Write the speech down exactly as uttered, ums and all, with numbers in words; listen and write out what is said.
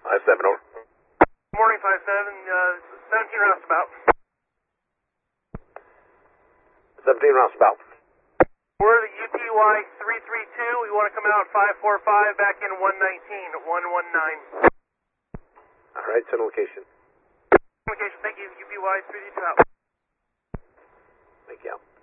five seven, over. Morning, five seven, uh, seventeen roustabout. seventeen roustabout. We're the U P Y three three two. We want to come out five four five, back in one nineteen, one one nine. All right, send location. Location, thank you. U P Y three three two out. Thank you.